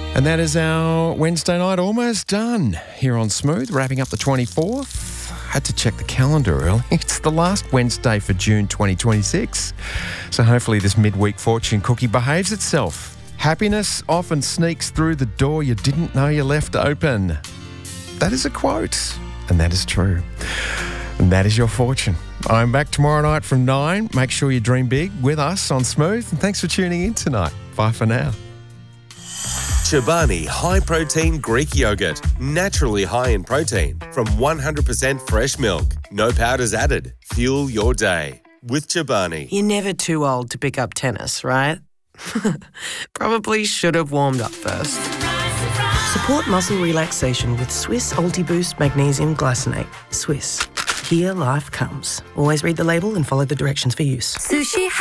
And that is our Wednesday night almost done here on Smooth, wrapping up the 24th. Had to check the calendar early. It's the last Wednesday for June 2026. So hopefully this midweek fortune cookie behaves itself. Happiness often sneaks through the door you didn't know you left open. That is a quote, and that is true. And that is your fortune. I'm back tomorrow night from 9. Make sure you dream big with us on Smooth. And thanks for tuning in tonight. Bye for now. Chobani High Protein Greek Yogurt. Naturally high in protein from 100% fresh milk. No powders added. Fuel your day with Chobani. You're never too old to pick up tennis, right? Probably should have warmed up first. Support muscle relaxation with Swiss Ultiboost Magnesium Glycinate. Swiss. Here life comes. Always read the label and follow the directions for use. Sushi